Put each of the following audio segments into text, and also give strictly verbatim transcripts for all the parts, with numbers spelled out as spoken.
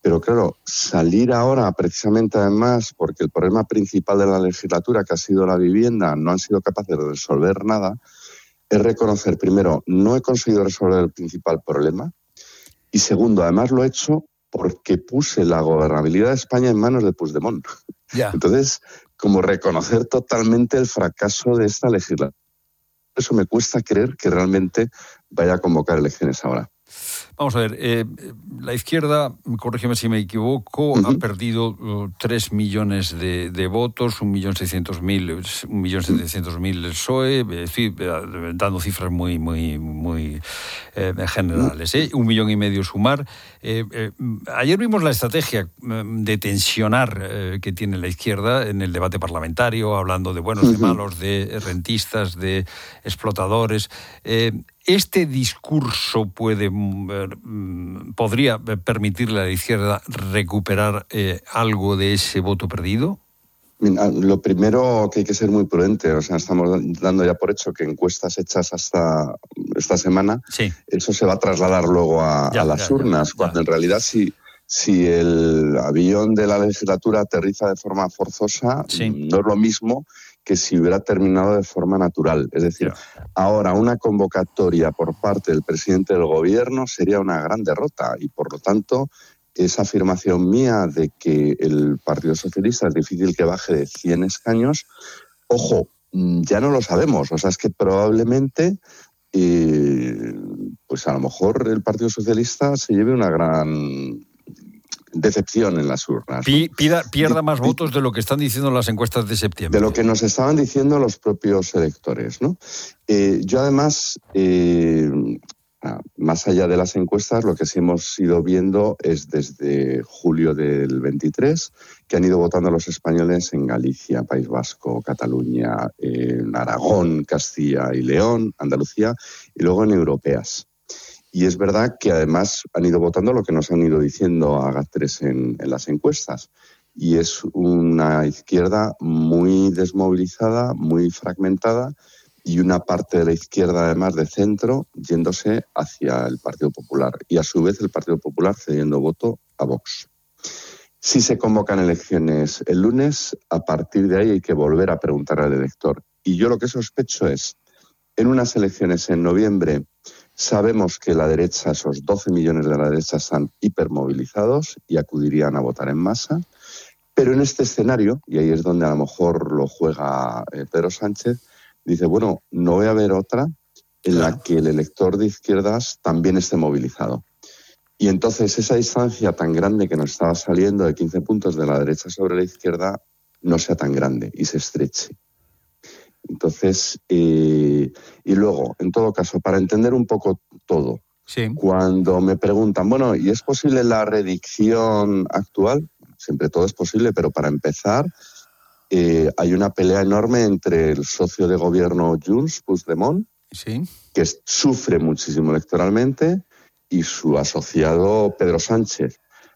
Pero claro, salir ahora precisamente además, porque el problema principal de la legislatura, que ha sido la vivienda, no han sido capaces de resolver nada, es reconocer, primero, no he conseguido resolver el principal problema, y segundo, además lo he hecho porque puse la gobernabilidad de España en manos de Puigdemont. Ya. Entonces, como reconocer totalmente el fracaso de esta legislatura. Eso me cuesta creer que realmente vaya a convocar elecciones ahora. Vamos a ver, eh, la izquierda, corrígeme si me equivoco, uh-huh. ha perdido uh, tres millones de, de votos, un millón seiscientos mil, un millón setecientos mil el P S O E, eh, dando cifras muy, muy, muy eh, generales, ¿eh? Un millón y medio Sumar. Eh, eh, ayer vimos la estrategia de tensionar eh, que tiene la izquierda en el debate parlamentario, hablando de buenos, uh-huh. de malos, de rentistas, de explotadores. Eh, ¿Este discurso puede, podría permitirle a la izquierda recuperar eh, algo de ese voto perdido? Lo primero, que hay que ser muy prudente. O sea, estamos dando ya por hecho que encuestas hechas hasta esta semana, sí. eso se va a trasladar luego a, ya, a las ya, urnas, ya, ya. cuando en realidad si, si el avión de la legislatura aterriza de forma forzosa, sí. no es lo mismo que si hubiera terminado de forma natural. Es decir, yeah. ahora una convocatoria por parte del presidente del gobierno sería una gran derrota y, por lo tanto, esa afirmación mía de que el Partido Socialista es difícil que baje de cien escaños, ojo, ya no lo sabemos. O sea, es que probablemente, eh, pues a lo mejor el Partido Socialista se lleve una gran decepción en las urnas. Pi, pida, pierda más votos de lo que están diciendo las encuestas de septiembre. De lo que nos estaban diciendo los propios electores, ¿no? Eh, yo además, eh, más allá de las encuestas, lo que sí hemos ido viendo es desde julio del veintitrés, que han ido votando los españoles en Galicia, País Vasco, Cataluña, en Aragón, Castilla y León, Andalucía, y luego en europeas. Y es verdad que además han ido votando lo que nos han ido diciendo a GAT tres en, en las encuestas. Y es una izquierda muy desmovilizada, muy fragmentada, y una parte de la izquierda, además de centro, yéndose hacia el Partido Popular. Y a su vez el Partido Popular cediendo voto a Vox. Si se convocan elecciones el lunes, a partir de ahí hay que volver a preguntar al elector. Y yo lo que sospecho es, en unas elecciones en noviembre, sabemos que la derecha, esos doce millones de la derecha, están hipermovilizados y acudirían a votar en masa. Pero en este escenario, y ahí es donde a lo mejor lo juega eh, Pedro Sánchez, dice, bueno, no voy a ver otra en la que el elector de izquierdas también esté movilizado. Y entonces esa distancia tan grande que nos estaba saliendo de quince puntos de la derecha sobre la izquierda no sea tan grande y se estreche. Entonces, eh, y luego, en todo caso, para entender un poco todo, sí. cuando me preguntan, bueno, ¿y es posible la reelección actual? Siempre todo es posible, pero para empezar, eh, hay una pelea enorme entre el socio de gobierno Junts, Puigdemont, sí. que sufre muchísimo electoralmente, y su asociado Pedro Sánchez.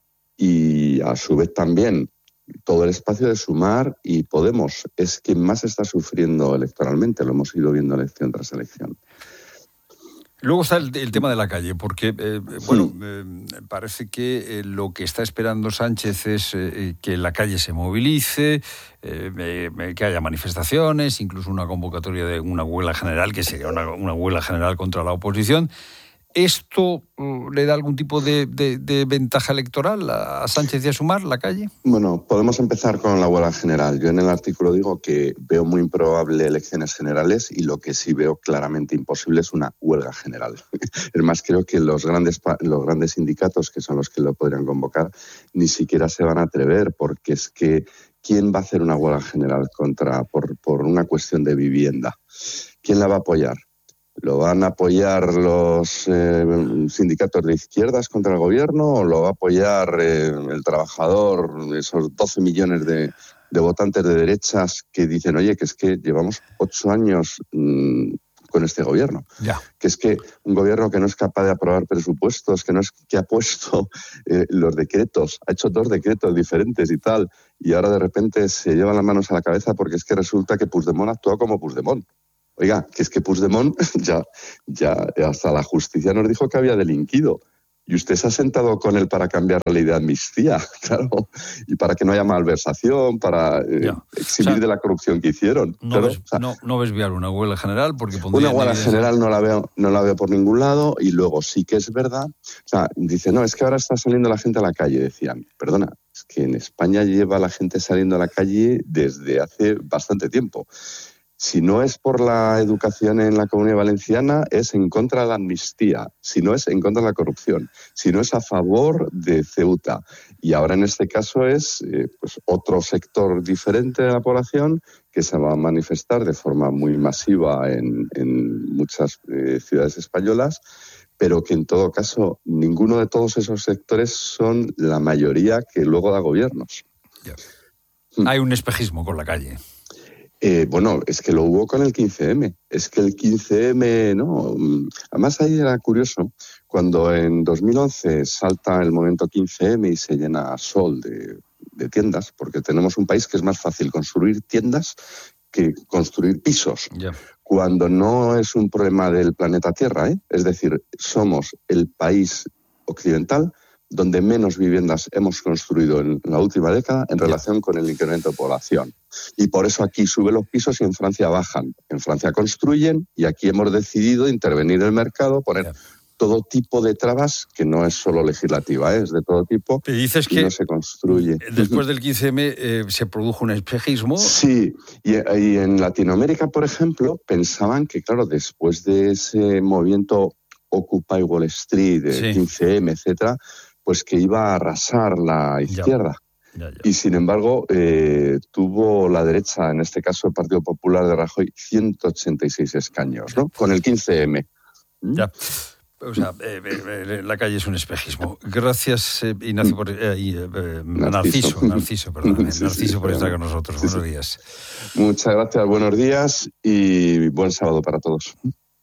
Y a su vez también todo el espacio de Sumar y Podemos es quien más está sufriendo electoralmente, lo hemos ido viendo elección tras elección. Luego está el, el tema de la calle, porque, eh, bueno, eh, parece que eh, lo que está esperando Sánchez es eh, que la calle se movilice, eh, que haya manifestaciones, incluso una convocatoria de una huelga general, que sería una, una huelga general contra la oposición. ¿Esto uh, le da algún tipo de, de, de ventaja electoral a Sánchez y a Sumar, la calle? Bueno, podemos empezar con la huelga general. Yo en el artículo digo que veo muy improbable elecciones generales y lo que sí veo claramente imposible es una huelga general. Es más, creo que los grandes, los grandes sindicatos, que son los que lo podrían convocar, ni siquiera se van a atrever, porque es que ¿quién va a hacer una huelga general contra por, por una cuestión de vivienda? ¿Quién la va a apoyar? ¿Lo van a apoyar los eh, sindicatos de izquierdas contra el gobierno o lo va a apoyar eh, el trabajador, esos doce millones de, de votantes de derechas que dicen, oye, que es que llevamos ocho años mmm, con este gobierno? Ya. Que es que un gobierno que no es capaz de aprobar presupuestos, que no es que ha puesto eh, los decretos, ha hecho dos decretos diferentes y tal, y ahora de repente se llevan las manos a la cabeza porque es que resulta que Puigdemont actúa como Puigdemont. Oiga, que es que Puigdemont ya, ya hasta la justicia nos dijo que había delinquido. Y usted se ha sentado con él para cambiar la ley de amnistía, claro, y para que no haya malversación, para eh, eximir o sea, de la corrupción que hicieron. No, claro, ves, o sea, no, no ves viable una huelga general porque pondría... Una huelga general no la veo, no la veo por ningún lado, y luego sí que es verdad. O sea, dice, no, es que ahora está saliendo la gente a la calle, decían. Perdona, es que en España lleva la gente saliendo a la calle desde hace bastante tiempo. Si no es por la educación en la Comunidad Valenciana, es en contra de la amnistía. Si no es en contra de la corrupción. Si no es a favor de Ceuta. Y ahora en este caso es eh, pues otro sector diferente de la población que se va a manifestar de forma muy masiva en, en muchas eh, ciudades españolas, pero que en todo caso ninguno de todos esos sectores son la mayoría que luego da gobiernos. Yeah. Hay un espejismo con la calle. Eh, bueno, es que lo hubo con el quince eme. Es que el quince eme, ¿no? Además, ahí era curioso, cuando en dos mil once salta el momento quince eme y se llena Sol de, de tiendas, porque tenemos un país que es más fácil construir tiendas que construir pisos. Yeah. Cuando no es un problema del planeta Tierra, ¿eh? Es decir, somos el país occidental donde menos viviendas hemos construido en la última década en relación con el incremento de población. Y por eso aquí suben los pisos y en Francia bajan. En Francia construyen y aquí hemos decidido intervenir en el mercado, poner todo tipo de trabas, que no es solo legislativa, ¿eh? Es de todo tipo. ¿Te dices y que no se construye. Después del quince eme eh, se produjo un espejismo? Sí, y, y en Latinoamérica, por ejemplo, pensaban que, claro, después de ese movimiento Occupy Wall Street, de sí. quince eme, etcétera, pues que iba a arrasar la izquierda. Ya, ya. Y sin embargo, eh, tuvo la derecha, en este caso el Partido Popular de Rajoy, ciento ochenta y seis escaños, ¿no? Con el quince eme. Ya. O sea, eh, eh, la calle es un espejismo. Gracias, eh, Ignacio, por, eh, eh, Narciso, Narciso, perdón, sí, Narciso sí, por estar con nosotros. Sí, buenos sí. días. Muchas gracias, buenos días y buen sábado para todos.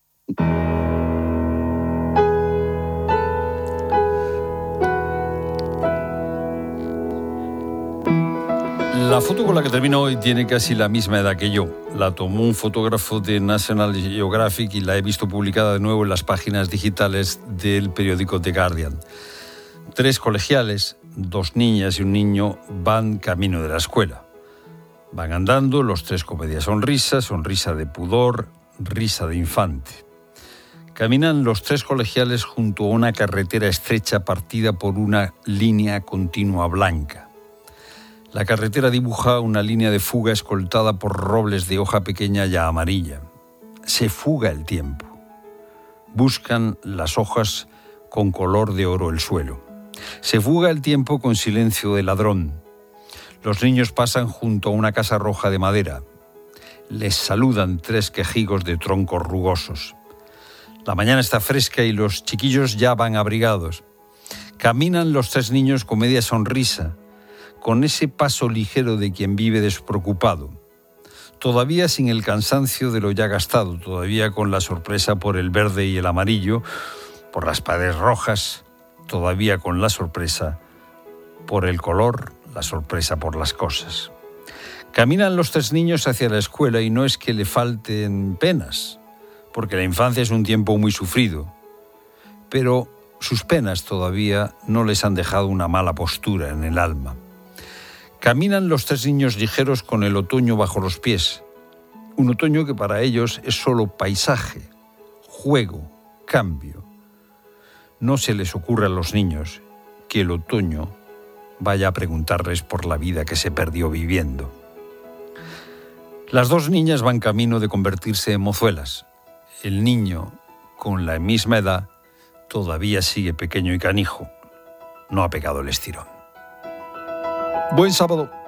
La foto con la que termino hoy tiene casi la misma edad que yo. La tomó un fotógrafo de National Geographic y la he visto publicada de nuevo en las páginas digitales del periódico The Guardian. Tres colegiales, dos niñas y un niño, van camino de la escuela. Van andando, los tres con media sonrisa, sonrisa de pudor, risa de infante. Caminan los tres colegiales junto a una carretera estrecha partida por una línea continua blanca. La carretera dibuja una línea de fuga escoltada por robles de hoja pequeña ya amarilla. Se fuga el tiempo. Buscan las hojas con color de oro el suelo. Se fuga el tiempo con silencio de ladrón. Los niños pasan junto a una casa roja de madera. Les saludan tres quejigos de troncos rugosos. La mañana está fresca y los chiquillos ya van abrigados. Caminan los tres niños con media sonrisa, con ese paso ligero de quien vive despreocupado, todavía sin el cansancio de lo ya gastado, todavía con la sorpresa por el verde y el amarillo, por las paredes rojas, todavía con la sorpresa por el color, la sorpresa por las cosas. Caminan los tres niños hacia la escuela y no es que le falten penas, porque la infancia es un tiempo muy sufrido, pero sus penas todavía no les han dejado una mala postura en el alma. Caminan los tres niños ligeros con el otoño bajo los pies. Un otoño que para ellos es solo paisaje, juego, cambio. No se les ocurre a los niños que el otoño vaya a preguntarles por la vida que se perdió viviendo. Las dos niñas van camino de convertirse en mozuelas. El niño, con la misma edad, todavía sigue pequeño y canijo. No ha pegado el estirón. Buen sábado.